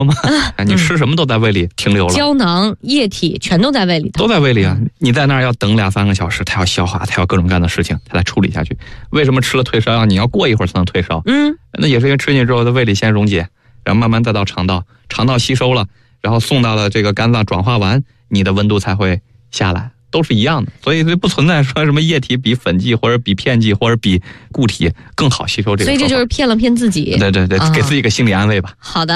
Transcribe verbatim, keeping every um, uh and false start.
吗？啊、你吃什么都在胃里停留了， 胶囊、液体全都在胃里头， 都在胃里啊！你在那儿要等两三个小时，它要消化，它要各种各样的事情，它来处理下去。为什么吃了退烧药你要过一会儿才能退烧？ 嗯， 那也是因为吃进去之后，在胃里先溶解，然后慢慢再到肠道，肠道吸收了，然后送到了这个肝脏转化完，你的温度才会下来。都是一样的，所以不存在说什么液体比粉剂或者比片剂或者比固体更好吸收这个。 所以这就是骗了骗自己。 对对对，啊、给自己一个心理安慰吧。 好的。